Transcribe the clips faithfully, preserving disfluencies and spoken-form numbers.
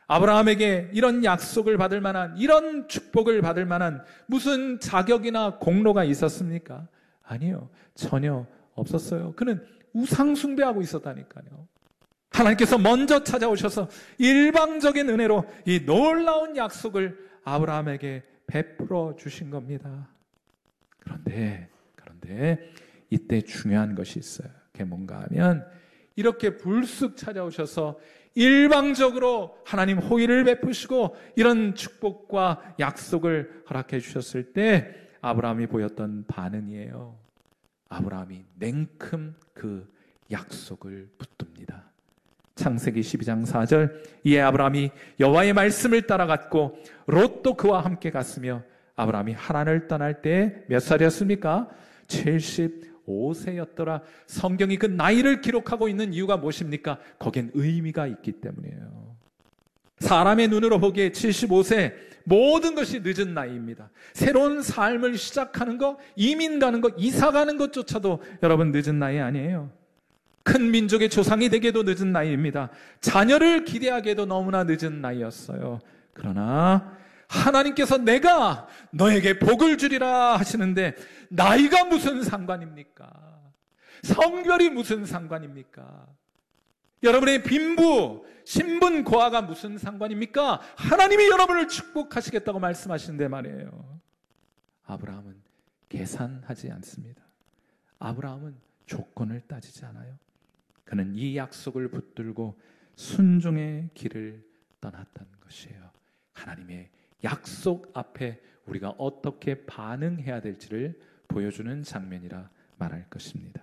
아브라함에게 이런 약속을 받을 만한, 이런 축복을 받을 만한 무슨 자격이나 공로가 있었습니까? 아니요. 전혀 없었어요. 그는 우상 숭배하고 있었다니까요. 하나님께서 먼저 찾아오셔서 일방적인 은혜로 이 놀라운 약속을 아브라함에게 베풀어 주신 겁니다. 그런데, 그런데 이때 중요한 것이 있어요. 그게 뭔가 하면 이렇게 불쑥 찾아오셔서 일방적으로 하나님 호의를 베푸시고 이런 축복과 약속을 허락해 주셨을 때 아브라함이 보였던 반응이에요. 아브라함이 냉큼 그 약속을 붙듭니다. 창세기 십이 장 사 절, 이에 아브라함이 여호와의 말씀을 따라갔고 롯도 그와 함께 갔으며 아브라함이 하란을 떠날 때 몇 살이었습니까? 칠십오 세였더라. 성경이 그 나이를 기록하고 있는 이유가 무엇입니까? 거기엔 의미가 있기 때문이에요. 사람의 눈으로 보기에 칠십오 세, 모든 것이 늦은 나이입니다. 새로운 삶을 시작하는 것, 이민 가는 것, 이사 가는 것조차도 여러분 늦은 나이 아니에요. 큰 민족의 조상이 되기에도 늦은 나이입니다. 자녀를 기대하기에도 너무나 늦은 나이였어요. 그러나 하나님께서 내가 너에게 복을 주리라 하시는데 나이가 무슨 상관입니까? 성별이 무슨 상관입니까? 여러분의 빈부, 신분, 고하가 무슨 상관입니까? 하나님이 여러분을 축복하시겠다고 말씀하시는데 말이에요. 아브라함은 계산하지 않습니다. 아브라함은 조건을 따지지 않아요. 그는 이 약속을 붙들고 순종의 길을 떠났다는 것이에요. 하나님의 약속 앞에 우리가 어떻게 반응해야 될지를 보여주는 장면이라 말할 것입니다.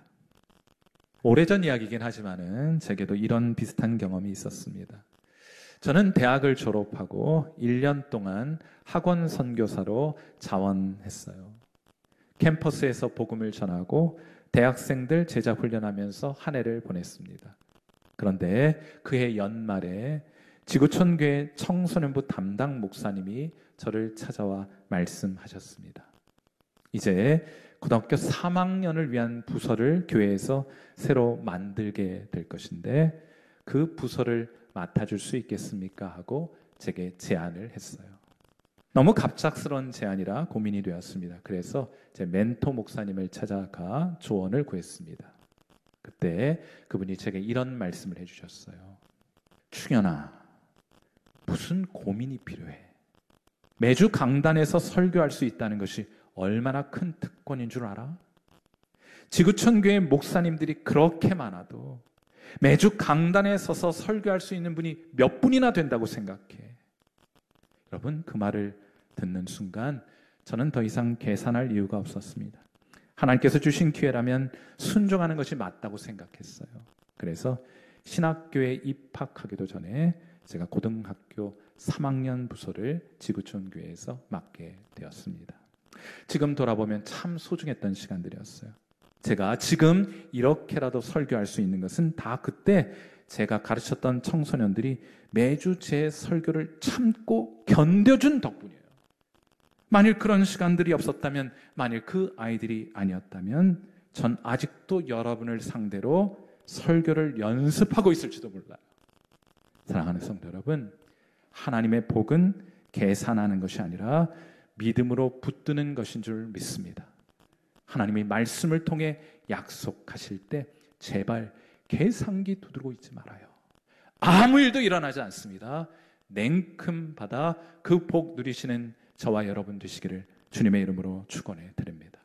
오래전 이야기이긴 하지만은 제게도 이런 비슷한 경험이 있었습니다. 저는 대학을 졸업하고 일 년 동안 학원 선교사로 자원했어요. 캠퍼스에서 복음을 전하고 대학생들 제자 훈련하면서 한 해를 보냈습니다. 그런데 그해 연말에 지구촌 교회 청소년부 담당 목사님이 저를 찾아와 말씀하셨습니다. 이제 고등학교 삼 학년을 위한 부서를 교회에서 새로 만들게 될 것인데 그 부서를 맡아줄 수 있겠습니까? 하고 제게 제안을 했어요. 너무 갑작스러운 제안이라 고민이 되었습니다. 그래서 제 멘토 목사님을 찾아가 조언을 구했습니다. 그때 그분이 제게 이런 말씀을 해주셨어요. 충현아, 무슨 고민이 필요해? 매주 강단에서 설교할 수 있다는 것이 얼마나 큰 특권인 줄 알아? 지구촌 교회 목사님들이 그렇게 많아도 매주 강단에 서서 설교할 수 있는 분이 몇 분이나 된다고 생각해. 여러분, 그 말을 듣는 순간 저는 더 이상 계산할 이유가 없었습니다. 하나님께서 주신 기회라면 순종하는 것이 맞다고 생각했어요. 그래서 신학교에 입학하기도 전에 제가 고등학교 삼 학년 부서를 지구촌 교회에서 맡게 되었습니다. 지금 돌아보면 참 소중했던 시간들이었어요. 제가 지금 이렇게라도 설교할 수 있는 것은 다 그때 제가 가르쳤던 청소년들이 매주 제 설교를 참고 견뎌준 덕분이에요. 만일 그런 시간들이 없었다면, 만일 그 아이들이 아니었다면 전 아직도 여러분을 상대로 설교를 연습하고 있을지도 몰라요. 사랑하는 성도 여러분, 하나님의 복은 계산하는 것이 아니라 믿음으로 붙드는 것인 줄 믿습니다. 하나님이 말씀을 통해 약속하실 때 제발 계산기 두드리고 있지 말아요. 아무 일도 일어나지 않습니다. 냉큼 받아 그 복 누리시는 저와 여러분 되시기를 주님의 이름으로 축원해 드립니다.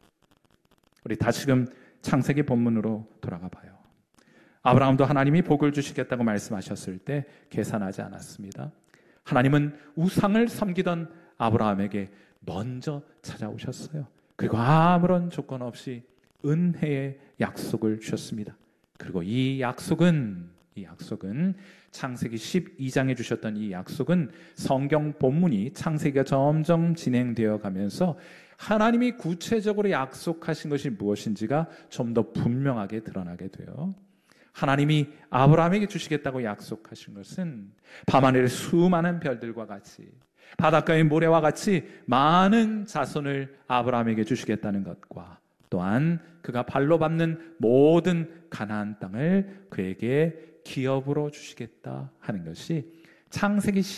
우리 다시금 창세기 본문으로 돌아가 봐요. 아브라함도 하나님이 복을 주시겠다고 말씀하셨을 때 계산하지 않았습니다. 하나님은 우상을 섬기던 아브라함에게 먼저 찾아오셨어요. 그리고 아무런 조건 없이 은혜의 약속을 주셨습니다. 그리고 이 약속은 이 약속은 창세기 십이 장에 주셨던 이 약속은 성경 본문이 창세기가 점점 진행되어 가면서 하나님이 구체적으로 약속하신 것이 무엇인지가 좀 더 분명하게 드러나게 돼요. 하나님이 아브라함에게 주시겠다고 약속하신 것은 밤하늘의 수많은 별들과 같이 바닷가의 모래와 같이 많은 자손을 아브라함에게 주시겠다는 것과 또한 그가 발로 밟는 모든 가나안 땅을 그에게 기업으로 주시겠다 하는 것이 창세기